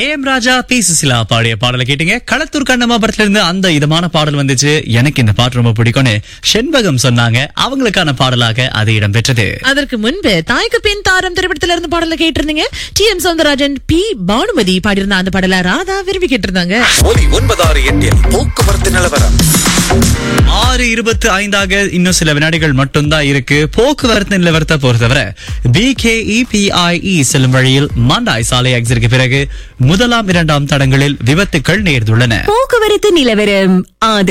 AM Raja B Susheela பாடிய பாடலை கேட்டீங்க. களத்தூர் கண்ணம்மா படத்துல இருந்து அந்த இதமான பாடல் வந்துச்சு. எனக்கு இந்த பாட்டு ரொம்ப பிடிக்கும்னு செண்பகம் சொன்னாங்க. அவங்களுக்கான பாடலாக அது இடம்பெற்றது. அதற்கு முன்பு தாய்க்கு பின் தாரம் திரைப்படத்துல இருந்து பாடல கேட்டிருந்தீங்க. டி.எம். சௌந்தரராஜன், பி பானுமதி பாடியிருந்த அந்த பாடல ராதா விரும்பி கேட்டிருந்தாங்க. 968 போக்குவரத்து நிலவரம். 6:25 இன்னும் சில வினாடிகள் மட்டும்தான் இருக்கு. போக்குவரத்து நிலவரத்தை பொறுத்தவரை BKEPIE செல்லும் வழியில் மாண்டாய் சாலை எக்ஸிற்கு பிறகு முதலாம் இரண்டாம் தடங்களில் விபத்துக்கள் நேர்ந்துள்ளன. போக்குவரத்து நிலவரம்.